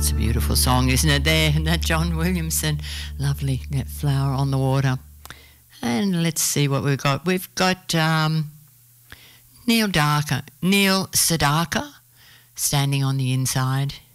It's a beautiful song, isn't it? There, and that John Williamson, lovely, that Flower on the Water. And let's see what we've got. We've got Neil Sedaka, Standing on the Inside.